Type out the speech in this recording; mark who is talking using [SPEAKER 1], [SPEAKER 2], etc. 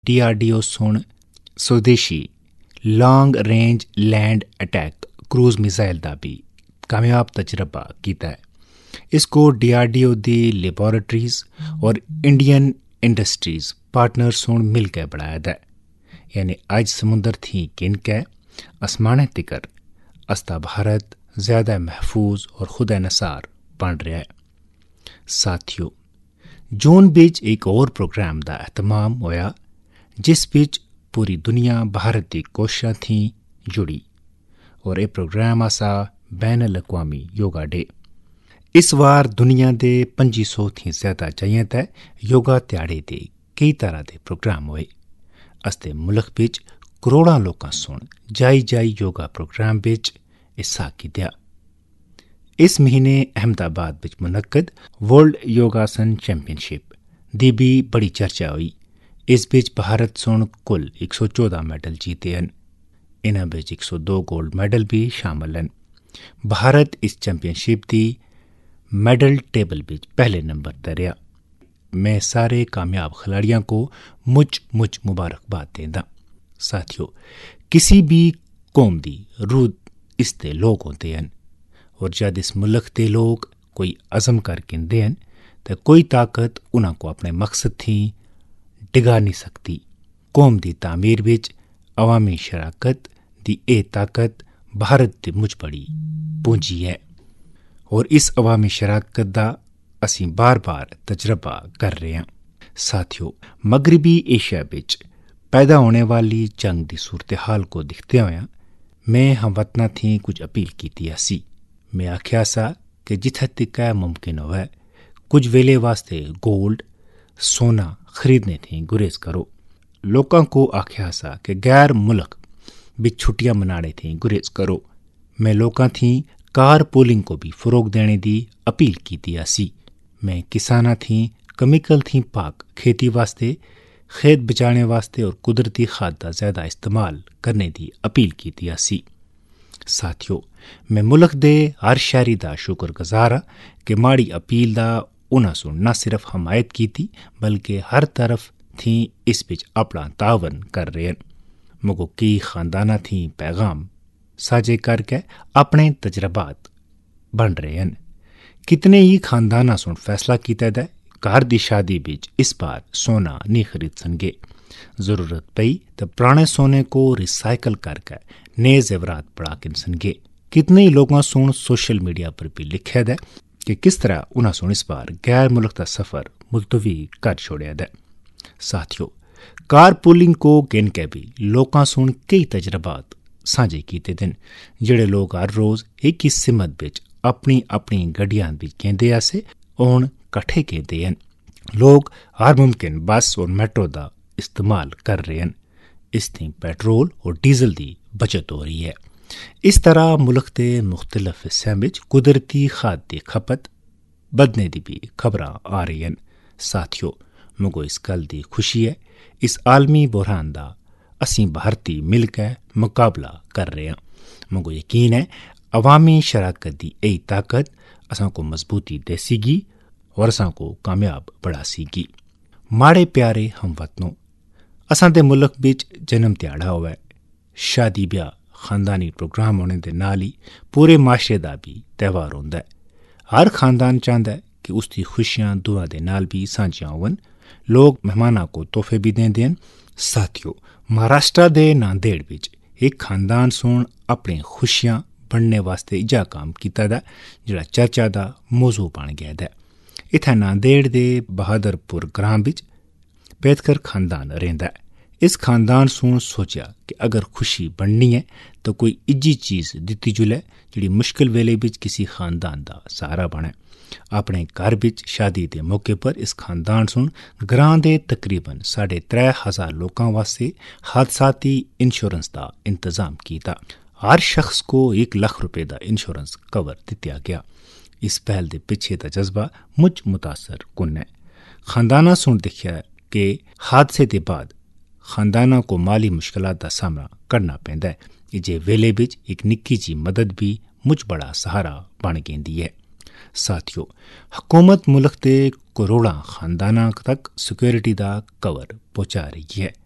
[SPEAKER 1] DRDO सुन स्वदेशी long range land attack cruise missile का भी कामयाब तजर्बा किया है। इसको DRDO दी लेबोरेटरीज और इंडियन इंडस्ट्रीज पार्टनर सुन मिलकर बनाया है। यानी आज समुद्र थी किनके आसमाने तिकर अस्ता भारत ज़्यादा महफूज और खुद नसार बन रहा है। साथियों, जून बीच एक और प्रोग्राम का एहतमाम होया जिस बीच पूरी दुनिया भारत की कोशिशां थी जुड़ी और ये प्रोग्राम आसा बैन अल-अक़वामी योगा डे। इस बार दुनिया के 2500 थी ज्यादा जगह तय योगा त्याड़े के कई तरह के प्रोग्राम हुए। अस्ते मुल्क बिच करोड़ों लोग सुन जाई योगा प्रोग्राम बिच हिस्सा किया। इस महीने अहमदाबाद बिच मुनक्कद वर्ल्ड योगासन चैंपियनशिप दी भी बड़ी चर्चा हुई। इस बिच भारत सुन कुल 114 मेडल जीते हैं। इन्हां बिच 102 गोल्ड मेडल भी शामिल हैं। भारत इस चैंपियनशिप की मेडल टेबल बिच पहले नंबर पर रहा। मैं सारे कामयाब खिलाड़ियों को मुझ मुबारकबाद देंदा। साथियों, किसी भी कौम की रूह इसते लोग होते हैं और जब इस मुल्क के लोग कोई अज़म करके दें हैं तो कोई ताकत उन्हां को अपने मकसद थी डिगा नहीं सकती। कौम की तामीर विच अवामी शराकत की यह ताकत भारत की मुझ बड़ी पूंजी है और इस अवामी शराकत का असी बार बार तजर्बा कर रहे हैं। साथियों, मगरबी एशिया विच पैदा होने वाली जंग की सूरत हाल को दिखते हुए मैं हमवतना थी कुछ अपील की सी। मैं आख्या सा कि जिथे तक मुमकिन हो कुछ वेले वास्ते गोल्ड सोना खरीदने थी गुरेज करो। लोगों को आख्या सा कि गैर मुल्क भी छुट्टियां मनाने थी गुरेज करो। मैं लोगों थी कार पोलिंग को भी फरोग देने की अपील की सी। मैं किसाना थी केमिकल थी पाक खेती वास्ते खेत बचाने वास्ते और कुदरती खाद का ज्यादा इस्तेमाल करने की अपील की सी। साथियों, मैं मुल्क दे हर शहरी का शुक्रगुजार हाँ कि माड़ी अपील का उन्हें सुन न सिर्फ हमायत की थी बल्कि हर तरफ थी इस बिच अपना तावन कर रहे हैं। मगो कई खानदाना थी पैगाम साझे करके अपने तजर्बात बन रहे हैं। कितने ही खानदाना सुन फैसला किया है घर की शादी बिच इस बार सोना नहीं खरीद सनगे। जरूरत पई तो पुराने सोने को रिसाइकल करके नए जेवरात बढ़ा के सनगे। कितने ही लोगों सुन सोशल मीडिया पर भी लिखा है कि किस तरह उन्हें सुन इस बार गैर मुल्क का सफर मुलतवी कर छोड़ा है। साथियों, कार पुलिंग को गिन के भी लोगों सुन कई तजर्बात साझे किए दिन जेड़े लोग हर रोज एक ही सिमत बिच अपनी अपनी गड्डियां भी कहते आसे हुण कट्ठे कहते हैं। लोग हर मुमकिन बस और मेट्रो का इस्तेमाल कर रहे हैं। इससे पेट्रोल और डीजल की बचत हो रही है। इस तरह मुल्क के मुख्तलिफ हिस्सों में कुदरती खाद की खपत बदने की भी खबर आ रही हैं। साथियों, मुझे इस गल की खुशी है इस आलमी बुरहान का असी भारती मिलकर मुकाबला कर रहे हैं। मुझे यकीन है अवामी शराकत की यही ताकत असा को मजबूती देसीगी और असा को कामयाब बढ़ा सीगी। माड़े प्यारे हमवतनों, असा दे मुल्क बिच जन्म दिहाड़ा होवे, शादी ब्याह खानदानी प्रोग्राम होने के नाल ही पूरे माशरे का भी त्यौहार होंदा है। हर खानदान चाहता है कि उसकी खुशियां दुआ दे नाल भी सांझियां होवन। लोग मेहमानों को तोहफे भी देंदे हैं। साथियों, महाराष्ट्र दे नांदेड़ विच एक खानदान सुन अपनी खुशियां बनने वास्ते इजा काम किया दा जिहड़ा चर्चा का मौजू बन गया है। इत्थे नांदेड़ दे बहादुरपुर ग्राम विच पैतकर खानदान रहिंदा है। इस खानदान सुन सोचा कि अगर खुशी बननी है तो कोई इजी चीज दिती जुले जिहड़ी मुश्किल वेले बिच किसी खानदान का सहारा बने। अपने घर बिच शादी के मौके पर इस खानदान सुन ग्रां दे तकरीबन 3500 लोगों वास्ते हादसाती इंश्योरेंस का इंतजाम किया। हर शख्स को 1 लाख रुपए का इंश्योरेंस कवर दिया गया। इस पहल के पिछे का जज्बा मुझ मुतासर कुन है। खानदाना सुन दिखा कि हादसे के बाद खानदाना को माली मुश्किलात का सामना करना पैंदा है। जे वेले बिच एक निक्की जी मदद भी मुझ बड़ा सहारा बन गई है। साथियों, हुकूमत मुल्क के करोड़ों खानदाना तक सिक्योरिटी का कवर पहुंचा रही है।